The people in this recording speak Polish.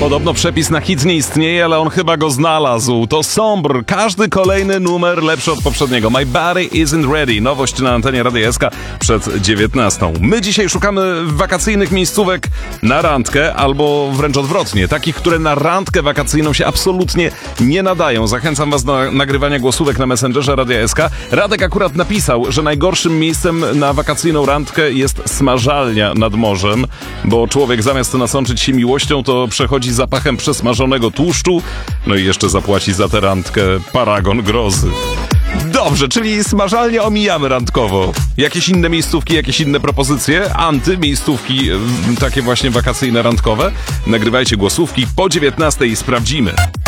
Podobno przepis na hit nie istnieje, ale on chyba go znalazł. To Sombr. Każdy kolejny numer lepszy od poprzedniego. My Body Isn't Ready. Nowość na antenie Radia SK przed 19. My dzisiaj szukamy wakacyjnych miejscówek na randkę, albo wręcz odwrotnie. Takich, które na randkę wakacyjną się absolutnie nie nadają. Zachęcam was do nagrywania głosówek na Messengerze Radia SK. Radek akurat napisał, że najgorszym miejscem na wakacyjną randkę jest smażalnia nad morzem, bo człowiek zamiast nasączyć się miłością, to przechodzi zapachem przesmażonego tłuszczu, no i jeszcze zapłaci za tę randkę paragon grozy. Dobrze, czyli smażalnie omijamy randkowo. Jakieś inne miejscówki, jakieś inne propozycje? Miejscówki takie właśnie wakacyjne, randkowe? Nagrywajcie głosówki po 19 i sprawdzimy.